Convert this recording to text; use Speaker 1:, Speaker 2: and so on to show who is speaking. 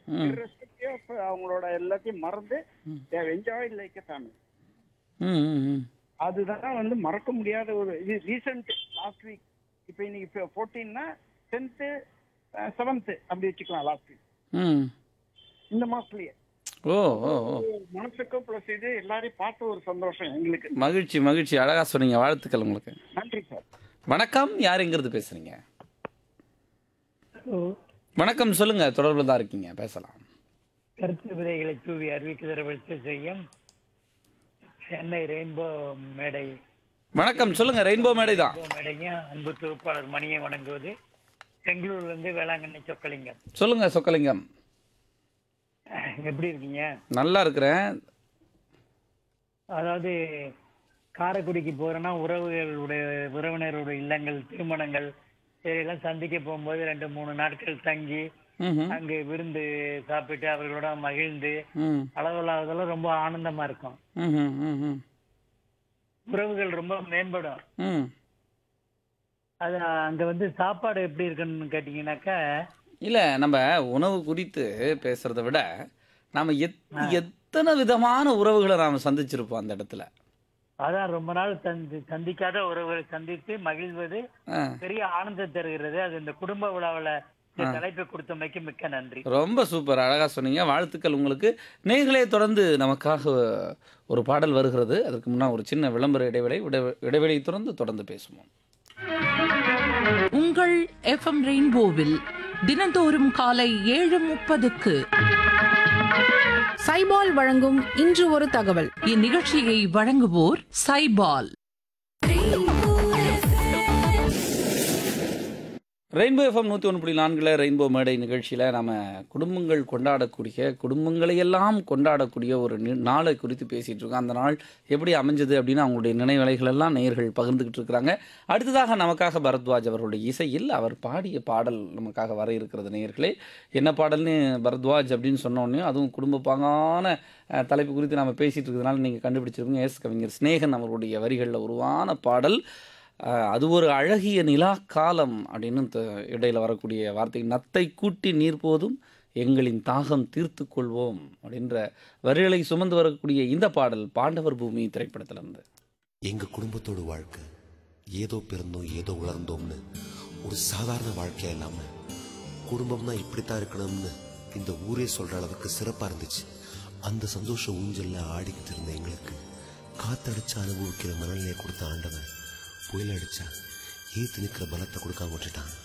Speaker 1: ம்
Speaker 2: irrespective of அவங்களோட எல்லாத்தையும் மறந்து
Speaker 1: ம்
Speaker 2: they have enjoyed like a family.
Speaker 1: ம் ம்
Speaker 2: அதுதான் வந்து மறக்க முடியாத ஒரு ரீசெண்ட் லாஸ்ட் வீக். இப்போ இன்னைக்கு 14னா 10th 7th அப்படி வச்சுக்கலாம் லாஸ்ட் வீக்
Speaker 1: ம்
Speaker 2: இந்த மாசத்துலயே.
Speaker 1: ஓ ஓ ஓ
Speaker 2: மனசுக்கும் பிளஸ் இது எல்லாரையும் பார்த்து ஒரு சந்தோஷம் எங்களுக்கு.
Speaker 1: மகிழ்ச்சி மகிழ்ச்சி, அழகாக சொன்னீங்க. வாழ்த்துக்கள் உங்களுக்கு.
Speaker 2: நன்றி சார்.
Speaker 1: வணக்கம், யார் எங்கிறது பேசுறீங்க?
Speaker 3: ஹலோ,
Speaker 1: வணக்கம், சொல்லுங்க, தொடர்பில் தான் இருக்கீங்க, பேசலாம்.
Speaker 3: கருத்து விதைகளை தூவி அறிவிக்குதரவழ்ச்சி செய்யும் சென்னை ரெயின்போ மேடை.
Speaker 1: வணக்கம், சொல்லுங்க. ரெயின்போ மேடை தான்.
Speaker 3: ரெயின்போ மேடையும் அன்பு தொகுப்பாளர் மணியை வணங்குவது. பெங்களூர்லேருந்து வேளாங்கண்ணி சொக்கலிங்கம்.
Speaker 1: சொல்லுங்க சொக்கலிங்கம்.
Speaker 3: எப்படி இருக்கீங்க?
Speaker 1: நல்லா இருக்கிறேன்.
Speaker 3: அதாவது காரைக்குடிக்கு போறேன்னா உறவினரோட இல்லங்கள், திருமணங்கள் இதெல்லாம் சந்திக்க போகும்போது 2-3 நாட்கள் தங்கி
Speaker 1: ம்ஹும்.
Speaker 3: அங்கு விருந்து சாப்பிட்டு அவர்களோட மகிழ்ந்து
Speaker 1: ம்
Speaker 3: அளவில்லாததெல்லாம் ரொம்ப ஆனந்தமா இருக்கும்.
Speaker 1: ம்ஹும். ம்ஹும்.
Speaker 3: உறவுகள் ரொம்ப மேம்படும்.
Speaker 1: ம்
Speaker 3: அது அங்க வந்து சாப்பாடு எப்படி இருக்குன்னு கேட்டீங்கன்னாக்கா,
Speaker 1: இல்லை, நம்ம உணவு குறித்து பேசுறத விட நாம எத்தனை விதமான உறவுகளை நாம் சந்திச்சிருப்போம் அந்த இடத்துல.
Speaker 3: அதான் ரொம்ப நாள் சந்திக்காத உறவுகளை சந்தித்து மகிழ்வது
Speaker 1: ஆ,
Speaker 3: பெரிய ஆனந்தம் தருகிறது. அது இந்த குடும்ப விழாவில் இந்த தலைப்பை கொடுத்தமைக்கு மிக்க நன்றி.
Speaker 1: ரொம்ப சூப்பர், அழகாக சொன்னீங்க. வாழ்த்துக்கள் உங்களுக்கு. நேயர்களே, தொடர்ந்து நமக்காக ஒரு பாடல் வருகிறது. அதற்கு முன்னால் ஒரு சின்ன விளம்பர இடைவெளி தொடர்ந்து பேசுவோம்.
Speaker 4: உங்கள் எஃப்எம் ரெயின்போவில் தினந்தோறும் காலை 7:30க்கு
Speaker 5: சைபால் வழங்கும் இன்று ஒரு தகவல்.
Speaker 4: இந்நிகழ்ச்சியை வழங்குவோர் சைபால்.
Speaker 1: ரெயின்போ எஃப்எம் 101.4 ரெயின்போ மேடை நிகழ்ச்சியில் நாம் குடும்பங்களையெல்லாம் கொண்டாடக்கூடிய ஒரு நாளை குறித்து பேசிகிட்டு இருக்கோம். அந்த நாள் எப்படி அமைஞ்சது அப்படின்னு அவங்களுடைய நினைவலைகள் எல்லாம் நேயர்கள் பகிர்ந்துக்கிட்டு இருக்கிறாங்க. அடுத்ததாக நமக்காக பரத்வாஜ் அவர்களுடைய இசையில் அவர் பாடிய பாடல் நமக்காக வர இருக்கிறது. நேயர்களே, என்ன பாடல்னு பரத்வாஜ் அப்படின்னு சொன்னோடனே, அதுவும் குடும்பப்பாங்கான தலைப்பு குறித்து நம்ம பேசிகிட்டு இருக்கிறதுனால நீங்கள் கண்டுபிடிச்சிருக்கீங்க. கவிஞர் ஸ்நேகன் அவர்களுடைய வரிகளில் உருவான பாடல். அது ஒரு அழகிய நிலா காலம் அப்படின்னு இடையில் வரக்கூடிய வார்த்தை. நத்தை கூட்டி நீர் போதும் எங்களின் தாகம் தீர்த்து கொள்வோம் அப்படின்ற வரிகளை சுமந்து வரக்கூடிய இந்த பாடல் பாண்டவர் பூமி திரைப்படத்திலிருந்து.
Speaker 6: எங்க குடும்பத்தோட வாழ்க்கை ஏதோ பிறந்தோம் ஏதோ வளர்ந்தோம்னு ஒரு சாதாரண வாழ்க்கையா இல்லாம குடும்பம்னா இப்படித்தான் இருக்கணும்னு இந்த ஊரே சொல்ற அளவுக்கு சிறப்பா இருந்துச்சு. அந்த சந்தோஷ ஊஞ்சல்ல ஆடிக்கிட்டு இருந்த எங்களுக்கு காத்தடிச்சு அனுபவிக்கிற மனநிலையை கொடுத்த ஆண்டவன் புயல் அடிச்சா ஏத்து நிற்கிற பலத்தை கொடுக்காம விட்டுட்டான்.